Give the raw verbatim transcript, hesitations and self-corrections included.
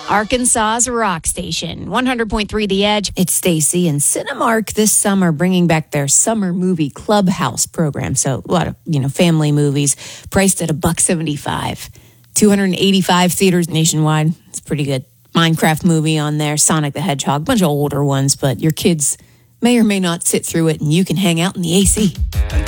Arkansas's rock station, one hundred point three The Edge. It's Stacy, and Cinemark this summer bringing back their summer movie clubhouse program. So a lot of, you know, family movies priced at a buck seventy-five. two hundred eighty-five theaters nationwide. It's pretty good. Minecraft movie on there, Sonic the Hedgehog, bunch of older ones, but your kids may or may not sit through it, and you can hang out in the A C.